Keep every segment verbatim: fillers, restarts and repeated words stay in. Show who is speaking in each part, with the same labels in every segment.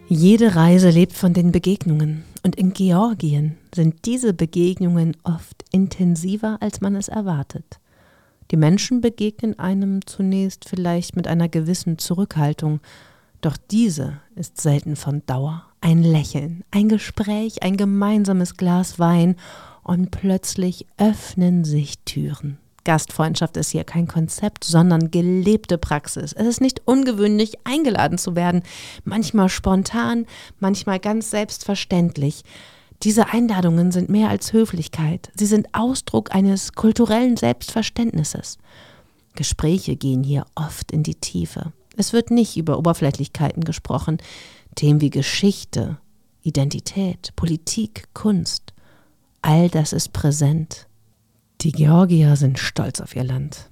Speaker 1: Jede Reise lebt von den Begegnungen und in Georgien sind diese Begegnungen oft intensiver, als man es erwartet. Die Menschen begegnen einem zunächst vielleicht mit einer gewissen Zurückhaltung, doch diese ist selten von Dauer. Ein Lächeln, ein Gespräch, ein gemeinsames Glas Wein und plötzlich öffnen sich Türen. Gastfreundschaft ist hier kein Konzept, sondern gelebte Praxis. Es ist nicht ungewöhnlich, eingeladen zu werden, manchmal spontan, manchmal ganz selbstverständlich. Diese Einladungen sind mehr als Höflichkeit. Sie sind Ausdruck eines kulturellen Selbstverständnisses. Gespräche gehen hier oft in die Tiefe. Es wird nicht über Oberflächlichkeiten gesprochen. Themen wie Geschichte, Identität, Politik, Kunst, all das ist präsent. Die Georgier sind stolz auf ihr Land,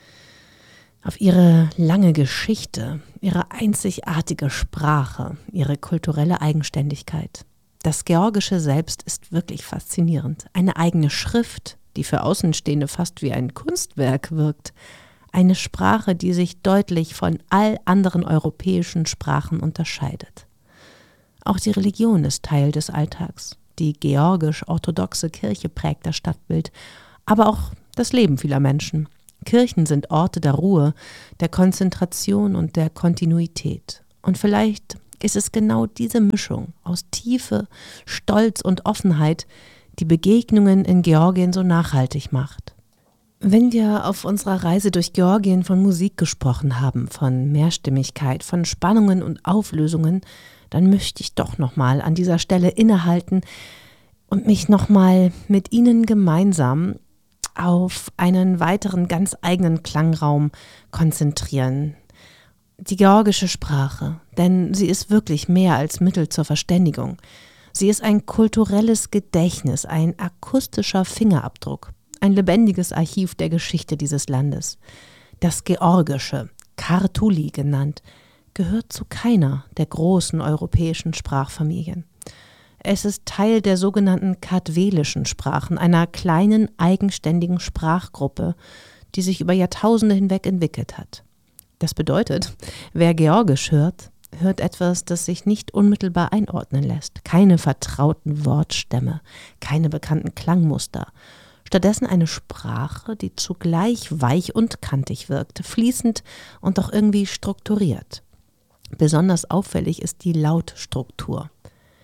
Speaker 1: auf ihre lange Geschichte, ihre einzigartige Sprache, ihre kulturelle Eigenständigkeit. Das Georgische selbst ist wirklich faszinierend. Eine eigene Schrift, die für Außenstehende fast wie ein Kunstwerk wirkt. Eine Sprache, die sich deutlich von all anderen europäischen Sprachen unterscheidet. Auch die Religion ist Teil des Alltags. Die georgisch-orthodoxe Kirche prägt das Stadtbild, aber auch das Leben vieler Menschen. Kirchen sind Orte der Ruhe, der Konzentration und der Kontinuität. Und vielleicht ist es genau diese Mischung aus Tiefe, Stolz und Offenheit, die Begegnungen in Georgien so nachhaltig macht. Wenn wir auf unserer Reise durch Georgien von Musik gesprochen haben, von Mehrstimmigkeit, von Spannungen und Auflösungen, dann möchte ich doch nochmal an dieser Stelle innehalten und mich nochmal mit Ihnen gemeinsam auf einen weiteren ganz eigenen Klangraum konzentrieren. Die georgische Sprache, denn sie ist wirklich mehr als Mittel zur Verständigung. Sie ist ein kulturelles Gedächtnis, ein akustischer Fingerabdruck, ein lebendiges Archiv der Geschichte dieses Landes. Das Georgische, Kartuli genannt, gehört zu keiner der großen europäischen Sprachfamilien. Es ist Teil der sogenannten kartvelischen Sprachen, einer kleinen, eigenständigen Sprachgruppe, die sich über Jahrtausende hinweg entwickelt hat. Das bedeutet, wer Georgisch hört, hört etwas, das sich nicht unmittelbar einordnen lässt. Keine vertrauten Wortstämme, keine bekannten Klangmuster. Stattdessen eine Sprache, die zugleich weich und kantig wirkt, fließend und doch irgendwie strukturiert. Besonders auffällig ist die Lautstruktur.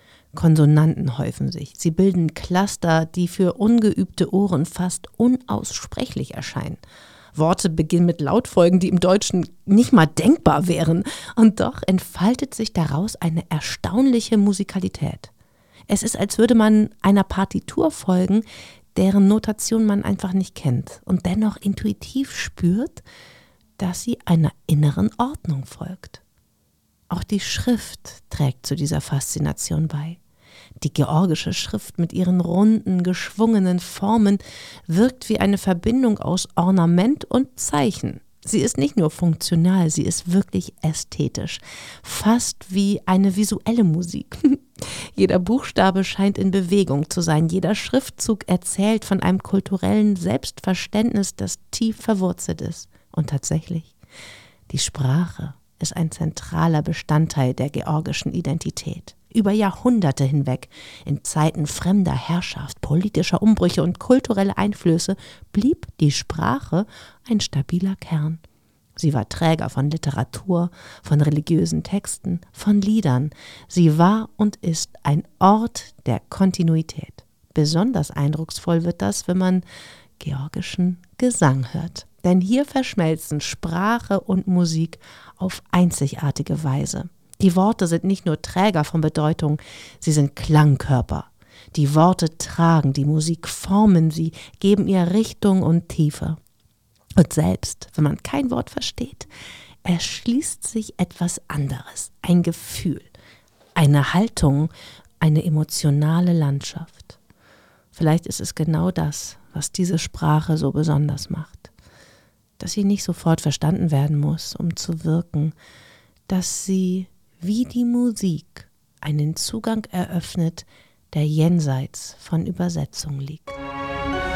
Speaker 1: Konsonanten häufen sich. Sie bilden Cluster, die für ungeübte Ohren fast unaussprechlich erscheinen. Worte beginnen mit Lautfolgen, die im Deutschen nicht mal denkbar wären. Und doch entfaltet sich daraus eine erstaunliche Musikalität. Es ist, als würde man einer Partitur folgen, deren Notation man einfach nicht kennt und dennoch intuitiv spürt, dass sie einer inneren Ordnung folgt. Auch die Schrift trägt zu dieser Faszination bei. Die georgische Schrift mit ihren runden, geschwungenen Formen wirkt wie eine Verbindung aus Ornament und Zeichen. Sie ist nicht nur funktional, sie ist wirklich ästhetisch, fast wie eine visuelle Musik. Jeder Buchstabe scheint in Bewegung zu sein, jeder Schriftzug erzählt von einem kulturellen Selbstverständnis, das tief verwurzelt ist. Und tatsächlich, die Sprache ist ein zentraler Bestandteil der georgischen Identität. Über Jahrhunderte hinweg, in Zeiten fremder Herrschaft, politischer Umbrüche und kultureller Einflüsse, blieb die Sprache ein stabiler Kern. Sie war Träger von Literatur, von religiösen Texten, von Liedern. Sie war und ist ein Ort der Kontinuität. Besonders eindrucksvoll wird das, wenn man georgischen Gesang hört. Denn hier verschmelzen Sprache und Musik auf einzigartige Weise. Die Worte sind nicht nur Träger von Bedeutung, sie sind Klangkörper. Die Worte tragen die Musik, formen sie, geben ihr Richtung und Tiefe. Und selbst, wenn man kein Wort versteht, erschließt sich etwas anderes, ein Gefühl, eine Haltung, eine emotionale Landschaft. Vielleicht ist es genau das, was diese Sprache so besonders macht. Dass sie nicht sofort verstanden werden muss, um zu wirken, dass sie wie die Musik einen Zugang eröffnet, der jenseits von Übersetzung liegt.